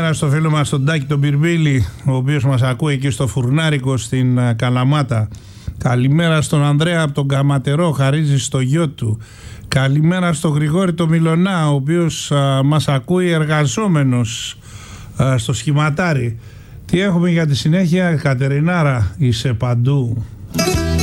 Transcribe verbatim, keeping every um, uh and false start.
Καλημέρα στο φίλο μας τον Τάκη τον Πυρμπίλη, ο οποίος μας ακούει εκεί στο Φουρνάρικο στην Καλαμάτα. Καλημέρα στον Ανδρέα από τον Καματερό, χαρίζει στο γιο του. Καλημέρα στον Γρηγόρη τον Μιλωνά, ο οποίος α, μας ακούει εργαζόμενος α, στο σχηματάρι. Τι έχουμε για τη συνέχεια? Κατερινάρα, είσαι παντού.